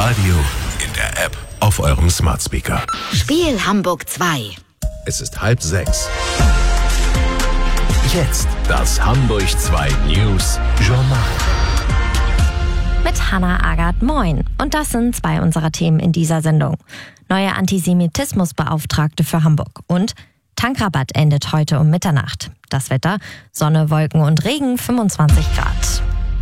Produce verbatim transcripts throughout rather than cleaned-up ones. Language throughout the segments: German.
Radio, in der App, auf eurem Smart Speaker. Spiel Hamburg zwei. Es ist halb sechs. Jetzt das Hamburg zwei News Journal. Mit Hannah Agard, moin. Und das sind zwei unserer Themen in dieser Sendung. Neue Antisemitismusbeauftragte für Hamburg und Tankrabatt endet heute um Mitternacht. Das Wetter, Sonne, Wolken und Regen, fünfundzwanzig Grad.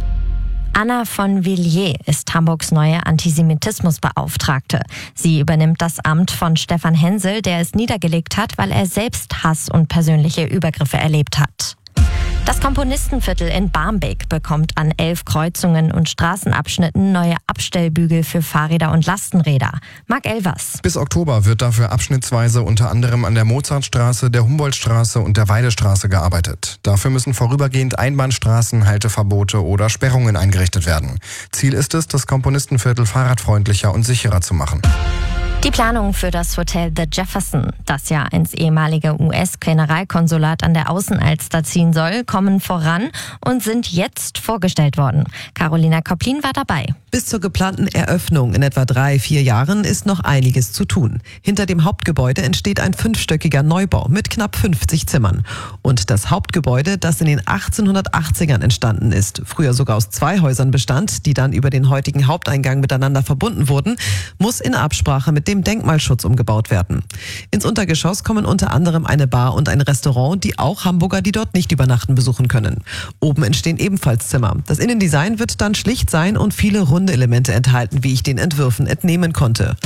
Anna von Villiers ist Hamburgs neue Antisemitismusbeauftragte. Sie übernimmt das Amt von Stefan Hensel, der es niedergelegt hat, weil er selbst Hass und persönliche Übergriffe erlebt hat. Das Komponistenviertel in Barmbek bekommt an elf Kreuzungen und Straßenabschnitten neue Abstellbügel für Fahrräder und Lastenräder. Marc Elvers. Bis Oktober wird dafür abschnittsweise unter anderem an der Mozartstraße, der Humboldtstraße und der Weidestraße gearbeitet. Dafür müssen vorübergehend Einbahnstraßen, Halteverbote oder Sperrungen eingerichtet werden. Ziel ist es, das Komponistenviertel fahrradfreundlicher und sicherer zu machen. Die Planungen für das Hotel The Jefferson, das ja ins ehemalige U S-Generalkonsulat an der Außenalster ziehen soll, kommen voran und sind jetzt vorgestellt worden. Carolina Kopplin war dabei. Bis zur geplanten Eröffnung in etwa drei, vier Jahren ist noch einiges zu tun. Hinter dem Hauptgebäude entsteht ein fünfstöckiger Neubau mit knapp fünfzig Zimmern. Und das Hauptgebäude, das in den achtzehnhundertachtzigern entstanden ist, früher sogar aus zwei Häusern bestand, die dann über den heutigen Haupteingang miteinander verbunden wurden, muss in Absprache mit dem Denkmalschutz umgebaut werden. Ins Untergeschoss kommen unter anderem eine Bar und ein Restaurant, die auch Hamburger, die dort nicht übernachten, besuchen können. Oben entstehen ebenfalls Zimmer. Das Innendesign wird dann schlicht sein und viele runde Elemente enthalten, wie ich den Entwürfen entnehmen konnte.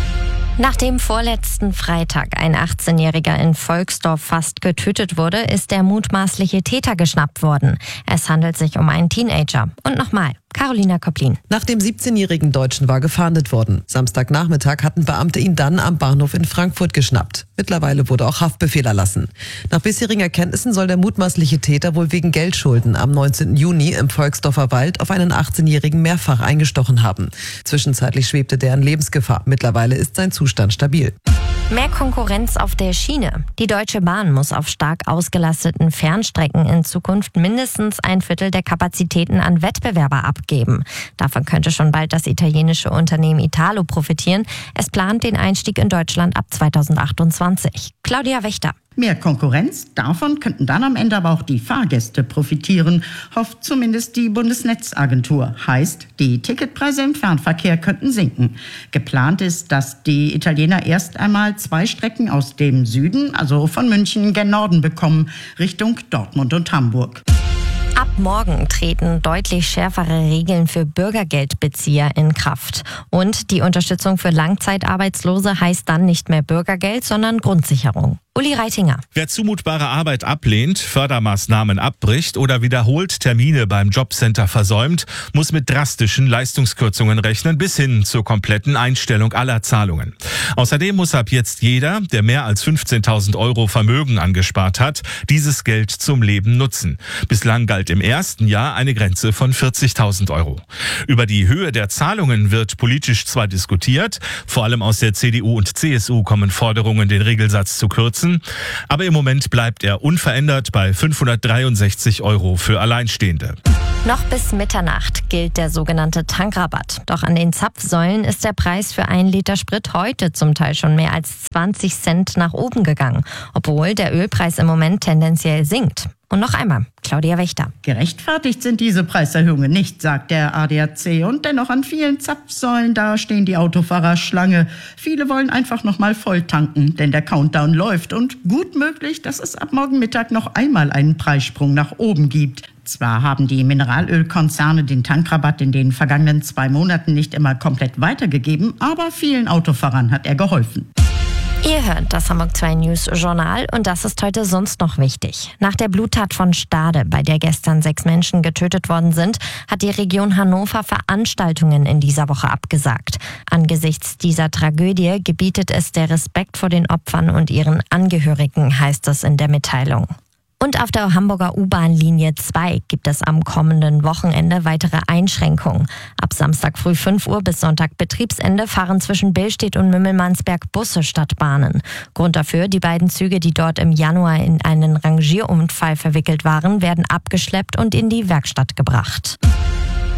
Nach dem vorletzten Freitag ein achtzehnjähriger in Volksdorf fast getötet wurde, ist der mutmaßliche Täter geschnappt worden. Es handelt sich um einen Teenager. Und nochmal, Carolina Kopplin. Nach dem siebzehnjährigen Deutschen war gefahndet worden. Samstagnachmittag hatten Beamte ihn dann am Bahnhof in Frankfurt geschnappt. Mittlerweile wurde auch Haftbefehl erlassen. Nach bisherigen Erkenntnissen soll der mutmaßliche Täter wohl wegen Geldschulden am neunzehnten Juni im Volksdorfer Wald auf einen achtzehnjährigen mehrfach eingestochen haben. Zwischenzeitlich schwebte der in Lebensgefahr. Mittlerweile ist sein Zustand stabil. Mehr Konkurrenz auf der Schiene. Die Deutsche Bahn muss auf stark ausgelasteten Fernstrecken in Zukunft mindestens ein Viertel der Kapazitäten an Wettbewerber abgeben. Davon könnte schon bald das italienische Unternehmen Italo profitieren. Es plant den Einstieg in Deutschland ab zweitausendachtundzwanzig. Claudia Wächter. Mehr Konkurrenz, davon könnten dann am Ende aber auch die Fahrgäste profitieren, hofft zumindest die Bundesnetzagentur. Heißt, die Ticketpreise im Fernverkehr könnten sinken. Geplant ist, dass die Italiener erst einmal zwei Strecken aus dem Süden, also von München gen Norden bekommen, Richtung Dortmund und Hamburg. Ab morgen treten deutlich schärfere Regeln für Bürgergeldbezieher in Kraft. Und die Unterstützung für Langzeitarbeitslose heißt dann nicht mehr Bürgergeld, sondern Grundsicherung. Uli Reitinger. Wer zumutbare Arbeit ablehnt, Fördermaßnahmen abbricht oder wiederholt Termine beim Jobcenter versäumt, muss mit drastischen Leistungskürzungen rechnen, bis hin zur kompletten Einstellung aller Zahlungen. Außerdem muss ab jetzt jeder, der mehr als fünfzehntausend Euro Vermögen angespart hat, dieses Geld zum Leben nutzen. Bislang galt im ersten Jahr eine Grenze von vierzigtausend Euro. Über die Höhe der Zahlungen wird politisch zwar diskutiert, vor allem aus der C D U und C S U kommen Forderungen, den Regelsatz zu kürzen. Aber im Moment bleibt er unverändert bei fünfhundertdreiundsechzig Euro für Alleinstehende. Noch bis Mitternacht gilt der sogenannte Tankrabatt. Doch an den Zapfsäulen ist der Preis für einen Liter Sprit heute zum Teil schon mehr als zwanzig Cent nach oben gegangen, obwohl der Ölpreis im Moment tendenziell sinkt. Und noch einmal, Claudia Wächter. Gerechtfertigt sind diese Preiserhöhungen nicht, sagt der A D A C. Und dennoch an vielen Zapfsäulen, da stehen die Autofahrer Schlange. Viele wollen einfach noch mal voll tanken, denn der Countdown läuft. Und gut möglich, dass es ab morgen Mittag noch einmal einen Preissprung nach oben gibt. Zwar haben die Mineralölkonzerne den Tankrabatt in den vergangenen zwei Monaten nicht immer komplett weitergegeben, aber vielen Autofahrern hat er geholfen. Ihr hört das Hamburg zwei News Journal und das ist heute sonst noch wichtig. Nach der Bluttat von Stade, bei der gestern sechs Menschen getötet worden sind, hat die Region Hannover Veranstaltungen in dieser Woche abgesagt. Angesichts dieser Tragödie gebietet es der Respekt vor den Opfern und ihren Angehörigen, heißt es in der Mitteilung. Und auf der Hamburger U-Bahn-Linie zwei gibt es am kommenden Wochenende weitere Einschränkungen. Ab Samstag früh fünf Uhr bis Sonntag Betriebsende fahren zwischen Billstedt und Mümmelmannsberg Busse statt Bahnen. Grund dafür, die beiden Züge, die dort im Januar in einen Rangierunfall verwickelt waren, werden abgeschleppt und in die Werkstatt gebracht.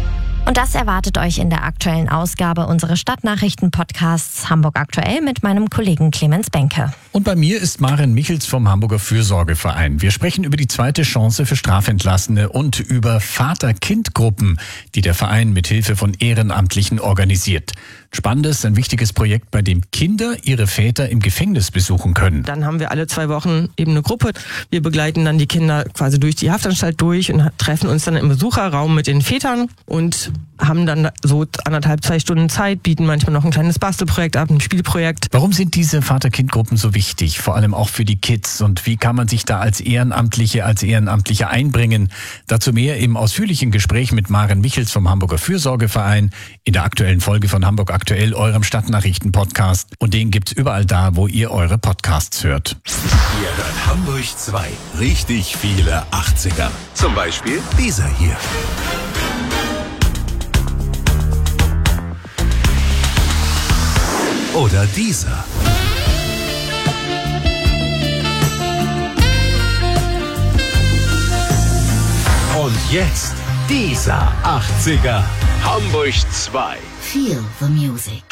Und das erwartet euch in der aktuellen Ausgabe unseres Stadtnachrichten-Podcasts Hamburg aktuell mit meinem Kollegen Clemens Benke. Und bei mir ist Maren Michels vom Hamburger Fürsorgeverein. Wir sprechen über die zweite Chance für Strafentlassene und über Vater-Kind-Gruppen, die der Verein mit Hilfe von Ehrenamtlichen organisiert. Spannendes, ein wichtiges Projekt, bei dem Kinder ihre Väter im Gefängnis besuchen können. Dann haben wir alle zwei Wochen eben eine Gruppe. Wir begleiten dann die Kinder quasi durch die Haftanstalt durch und treffen uns dann im Besucherraum mit den Vätern und haben dann so anderthalb, zwei Stunden Zeit, bieten manchmal noch ein kleines Bastelprojekt ab, ein Spielprojekt. Warum sind diese Vater-Kind-Gruppen so wichtig? Vor allem auch für die Kids. Und wie kann man sich da als Ehrenamtliche, als Ehrenamtliche einbringen? Dazu mehr im ausführlichen Gespräch mit Maren Michels vom Hamburger Fürsorgeverein in der aktuellen Folge von Hamburg aktuell, eurem Stadtnachrichten-Podcast. Und den gibt's überall da, wo ihr eure Podcasts hört. Ihr hört Hamburg zwei. Richtig viele achtziger. Zum Beispiel dieser hier. Oder dieser. Und jetzt dieser achtziger. Hamburg zwei. Feel the music.